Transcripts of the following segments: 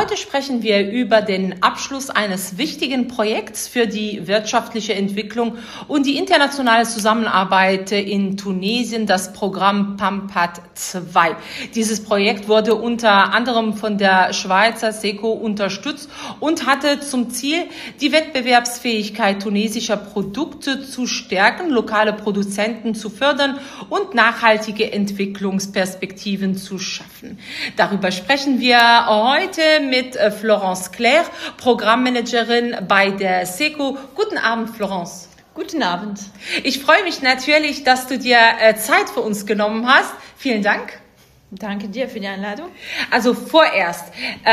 Heute sprechen wir über den Abschluss eines wichtigen Projekts für die wirtschaftliche Entwicklung und die internationale Zusammenarbeit in Tunesien, das Programm PAMPAD 2. Dieses Projekt wurde unter anderem von der Schweizer SECO unterstützt und hatte zum Ziel, die Wettbewerbsfähigkeit tunesischer Produkte zu stärken, lokale Produzenten zu fördern und nachhaltige Entwicklungsperspektiven zu schaffen. Darüber sprechen wir heute mit Florence Claire, Programmmanagerin bei der SECO. Guten Abend, Florence. Guten Abend. Ich freue mich natürlich, dass du dir Zeit für uns genommen hast. Vielen Dank. Danke dir für die Einladung. Also vorerst,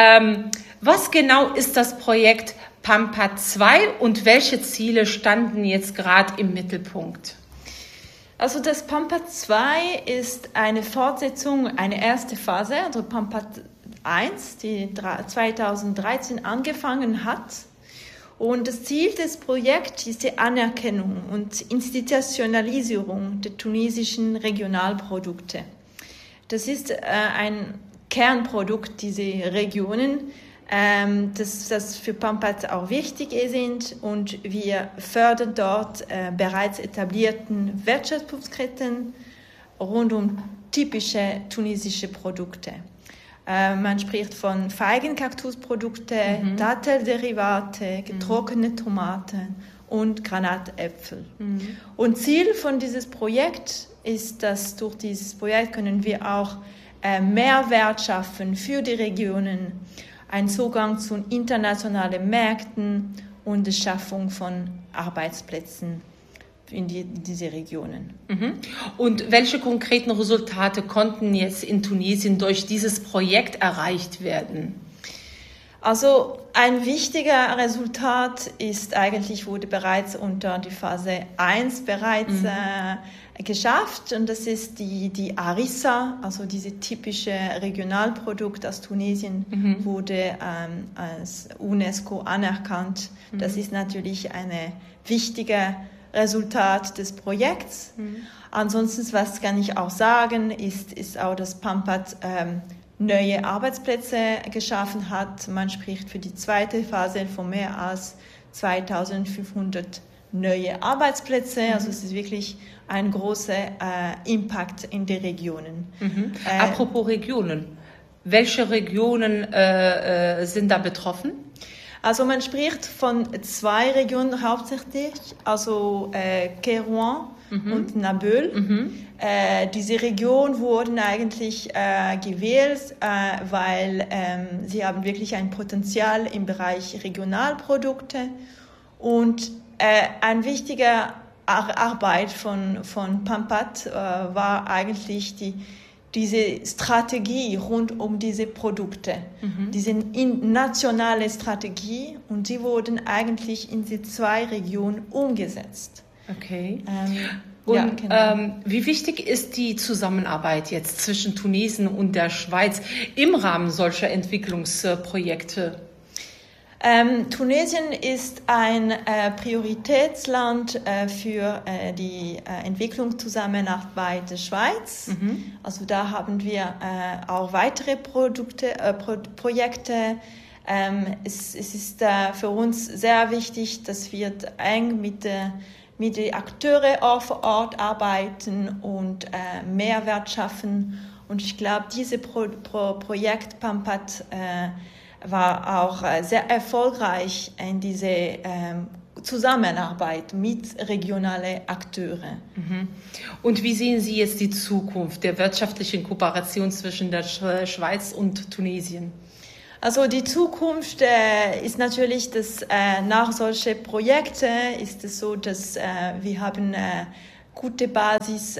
was genau ist das Projekt PAMPAD 2 und welche Ziele standen jetzt gerade im Mittelpunkt? Also das PAMPAD 2 ist eine Fortsetzung, eine erste Phase, also PAMPAD 1, die 2013 angefangen hat. Und das Ziel des Projekts ist die Anerkennung und Institutionalisierung der tunesischen Regionalprodukte. Das ist ein Kernprodukt dieser Regionen, das für PAMPAD auch wichtig sind, und wir fördern dort bereits etablierten Wertschöpfungsketten rund um typische tunesische Produkte. Man spricht von Feigenkaktusprodukte, Dattelderivate, getrocknete Tomaten und Granatäpfel. Und Ziel von dieses Projekt ist, dass durch dieses Projekt können wir auch Mehrwert schaffen für die Regionen, einen Zugang zu internationalen Märkten und die Schaffung von Arbeitsplätzen in diese Regionen. Und welche konkreten Resultate konnten jetzt in Tunesien durch dieses Projekt erreicht werden? Also ein wichtiger Resultat ist eigentlich, wurde bereits unter die Phase 1 bereits geschafft, und das ist die Harissa, also diese typische Regionalprodukt aus Tunesien, wurde als UNESCO anerkannt. Das ist natürlich ein wichtiger Resultat des Projekts. Ansonsten, was kann ich auch sagen, ist auch, dass PAMPAD neue Arbeitsplätze geschaffen hat. Man spricht für die zweite Phase von mehr als 2500 neue Arbeitsplätze. Also es ist wirklich ein großer Impact in den Regionen. Apropos Regionen, welche Regionen sind da betroffen? Also man spricht von 2 Regionen hauptsächlich, also Kairouan und Nabeul. Diese Region wurden eigentlich gewählt, weil sie haben wirklich ein Potenzial im Bereich Regionalprodukte, und ein wichtiger Arbeit von PAMPAD war eigentlich diese Strategie rund um diese Produkte, diese nationale Strategie, und sie wurden eigentlich in die 2 Regionen umgesetzt. Okay. Und ja, genau. Wie wichtig ist die Zusammenarbeit jetzt zwischen Tunesien und der Schweiz im Rahmen solcher Entwicklungsprojekte? Tunesien ist ein Prioritätsland für die Entwicklungszusammenarbeit der Schweiz. Also da haben wir auch weitere Projekte. Es ist für uns sehr wichtig, dass wir eng mit den Akteuren vor Ort arbeiten und Mehrwert schaffen. Und ich glaube, dieses Projekt PAMPAD war auch sehr erfolgreich in diese Zusammenarbeit mit regionalen Akteuren. Und wie sehen Sie jetzt die Zukunft der wirtschaftlichen Kooperation zwischen der Schweiz und Tunesien? Also die Zukunft ist natürlich, dass nach solchen Projekten ist es so, dass wir haben gute Basis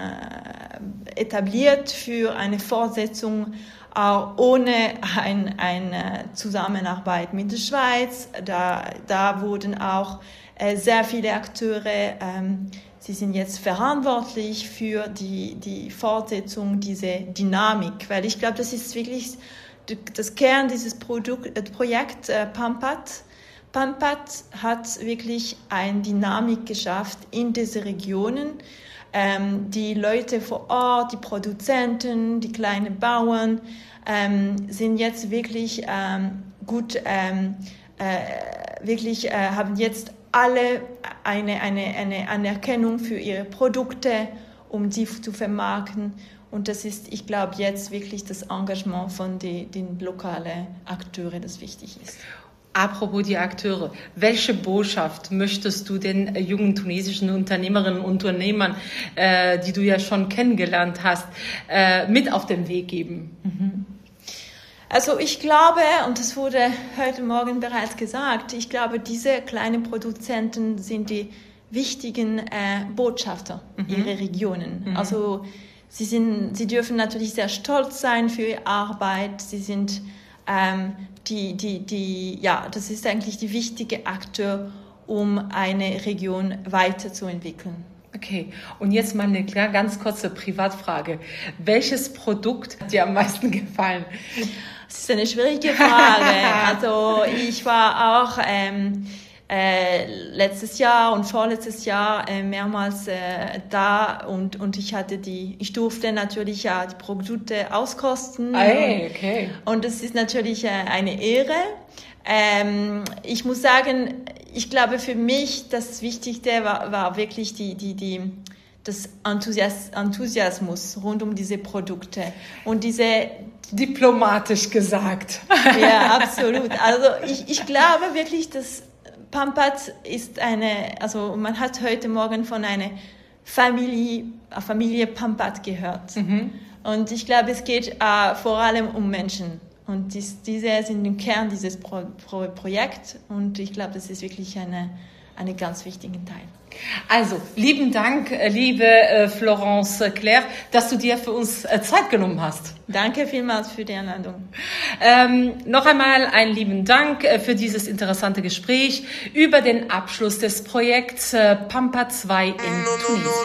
etabliert für eine Fortsetzung, auch ohne eine Zusammenarbeit mit der Schweiz. Da wurden auch sehr viele Akteure, sie sind jetzt verantwortlich für die Fortsetzung dieser Dynamik, weil ich glaube, das ist wirklich das Kern dieses Projekt PAMPAD. PAMPAD hat wirklich eine Dynamik geschafft in diese Regionen, Die Leute vor Ort, die Produzenten, die kleinen Bauern sind jetzt wirklich gut, haben jetzt alle eine Anerkennung für ihre Produkte, um sie zu vermarkten. Und das ist, ich glaube, jetzt wirklich das Engagement von den lokalen Akteuren, das wichtig ist. Apropos die Akteure, welche Botschaft möchtest du den jungen tunesischen Unternehmerinnen und Unternehmern, die du ja schon kennengelernt hast, mit auf den Weg geben? Also ich glaube, und das wurde heute Morgen bereits gesagt, ich glaube, diese kleinen Produzenten sind die wichtigen Botschafter ihrer Regionen. Also sie dürfen natürlich sehr stolz sein für ihre Arbeit. Sie sind das ist eigentlich die wichtige Akteur, um eine Region weiterzuentwickeln. Okay, und jetzt mal eine ganz kurze Privatfrage. Welches Produkt hat dir am meisten gefallen? Das ist eine schwierige Frage. Also ich war auch letztes Jahr und vorletztes Jahr mehrmals da und ich durfte natürlich die Produkte auskosten. Okay. Und es ist natürlich eine Ehre. Ich muss sagen, ich glaube für mich das Wichtigste war wirklich das Enthusiasmus rund um diese Produkte und diese diplomatisch gesagt. Ja, absolut. Also ich glaube wirklich, dass Pampat ist man hat heute Morgen von einer Familie Pampat gehört. Und ich glaube, es geht vor allem um Menschen. Und diese sind im Kern dieses Projekts. Und ich glaube, das ist wirklich einen ganz wichtigen Teil. Also, lieben Dank, liebe Florence Claire, dass du dir für uns Zeit genommen hast. Danke vielmals für die Einladung. Noch einmal einen lieben Dank für dieses interessante Gespräch über den Abschluss des Projekts Pampat 2 in Tunesien.